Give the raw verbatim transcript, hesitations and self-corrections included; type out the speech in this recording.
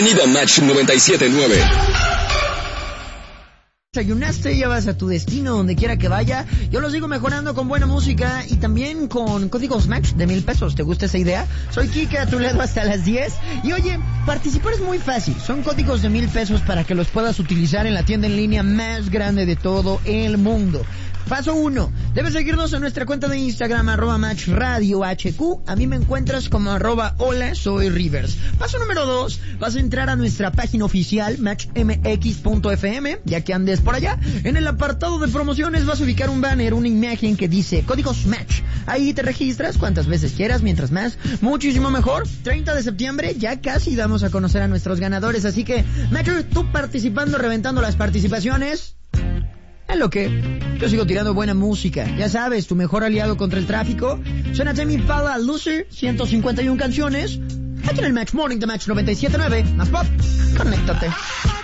Bienvenido a Match noventa y siete punto nueve. Desayunaste, ya vas a tu destino donde quiera que vaya. Yo lo sigo mejorando con buena música y también con códigos Match de mil pesos. ¿Te gusta esa idea? Soy Kike, a tu lado hasta las diez. Y oye, participar es muy fácil. Son códigos de mil pesos para que los puedas utilizar en la tienda en línea más grande de todo el mundo. Paso uno, debes seguirnos en nuestra cuenta de Instagram, arroba Match Radio H Q. A mí me encuentras como arroba hola, soy Rivers. Paso número dos, vas a entrar a nuestra página oficial, match m x punto f m, ya que andes por allá. En el apartado de promociones vas a ubicar un banner, una imagen que dice códigos Match. Ahí te registras cuantas veces quieras, mientras más, muchísimo mejor. treinta de septiembre, ya casi damos a conocer a nuestros ganadores, así que, Matcher, tú participando, reventando las participaciones. En lo que yo sigo tirando buena música. Ya sabes, tu mejor aliado contra el tráfico. Suena Tame Impala, Loser, ciento cincuenta y una canciones. Aquí en el Match Morning de Match noventa y siete punto nueve. Más pop, conéctate.